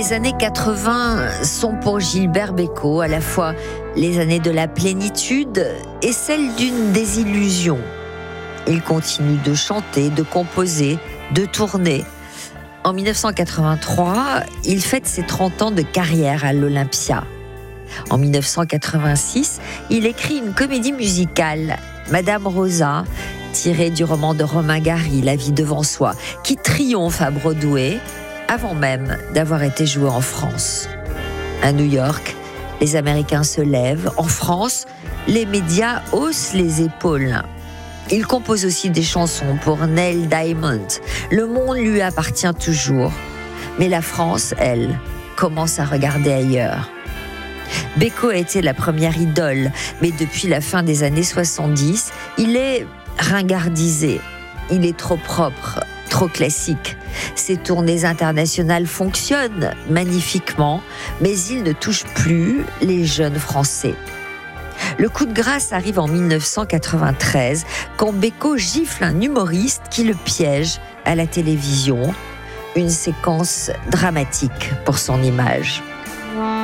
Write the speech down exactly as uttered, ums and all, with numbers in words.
Les années quatre-vingts sont pour Gilbert Bécaud à la fois les années de la plénitude et celles d'une désillusion. Il continue de chanter, de composer, de tourner. En dix-neuf cent quatre-vingt-trois, il fête ses trente ans de carrière à l'Olympia. En dix-neuf cent quatre-vingt-six, il écrit une comédie musicale, Madame Rosa, tirée du roman de Romain Gary, La vie devant soi, qui triomphe à Broadway avant même d'avoir été joué en France. À New York, les Américains se lèvent. En France, les médias haussent les épaules. Il compose aussi des chansons pour Neil Diamond. Le monde lui appartient toujours. Mais la France, elle, commence à regarder ailleurs. Bécaud a été la première idole, mais depuis la fin des années soixante-dix, il est ringardisé. Il est trop propre, trop classique. Ses tournées internationales fonctionnent magnifiquement, mais il ne touche plus les jeunes Français. Le coup de grâce arrive en dix-neuf cent quatre-vingt-treize, quand Bécaud gifle un humoriste qui le piège à la télévision. Une séquence dramatique pour son image.